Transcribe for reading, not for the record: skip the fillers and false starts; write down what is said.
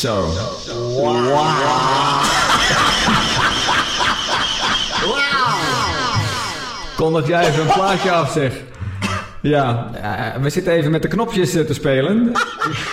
Zo. Wauw. Kondig jij even een plaatje af, zeg. Ja, we zitten even met de knopjes te spelen.